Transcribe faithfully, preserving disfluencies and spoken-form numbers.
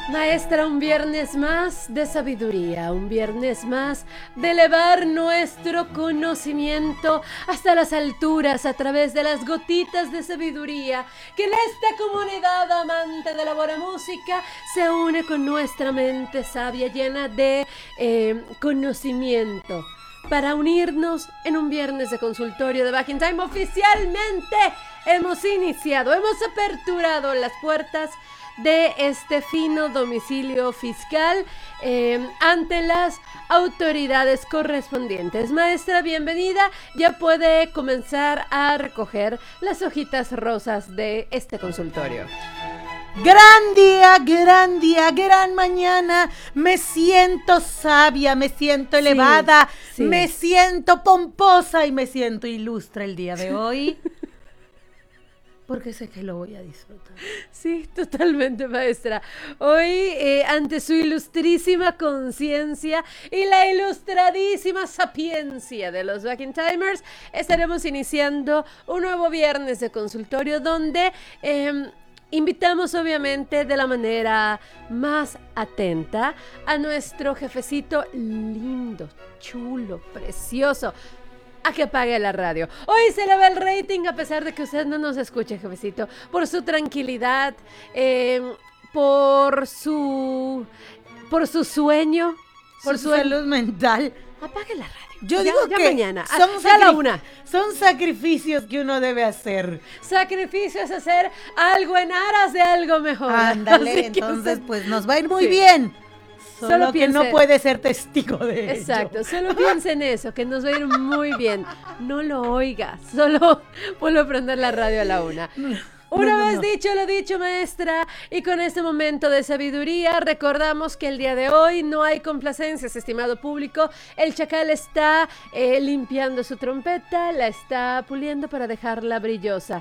Maestra, un viernes más de sabiduría, un viernes más de elevar nuestro conocimiento hasta las alturas a través de las gotitas de sabiduría que en esta comunidad amante de la buena música se une con nuestra mente sabia llena de eh, conocimiento para unirnos en un viernes de consultorio de Back in Time. Oficialmente hemos iniciado, hemos aperturado las puertas de este fino domicilio fiscal eh, ante las autoridades correspondientes. Maestra, bienvenida. Ya puede comenzar a recoger las hojitas rosas de este consultorio. Gran día, gran día, gran mañana. Me siento sabia, me siento elevada, sí, sí. Me siento pomposa y me siento ilustre el día de hoy. Porque sé que lo voy a disfrutar. Sí, totalmente, maestra. Hoy, eh, ante su ilustrísima conciencia y la ilustradísima sapiencia de los Back in Timers, estaremos iniciando un nuevo viernes de consultorio donde eh, invitamos obviamente de la manera más atenta a nuestro jefecito lindo, chulo, precioso, a que apague la radio. Hoy se le va el rating a pesar de que usted no nos escuche, jefecito, por su tranquilidad, eh, por su por su sueño, por su salud mental. Apague la radio. Yo ya, digo ya que mañana, son, a, sacri- la una. son sacrificios que uno debe hacer. Sacrificios, hacer algo en aras de algo mejor. Ándale, entonces usted... pues nos va a ir muy sí. bien. Solo, Solo que piense... no puede ser testigo de Exacto, ello. Solo piense en eso, que nos va a ir muy bien. No lo oiga, solo vuelve a prender la radio a la una. Una no, no, vez no. dicho lo dicho, maestra, y con este momento de sabiduría recordamos que el día de hoy no hay complacencias, estimado público. El chacal está eh, limpiando su trompeta, la está puliendo para dejarla brillosa.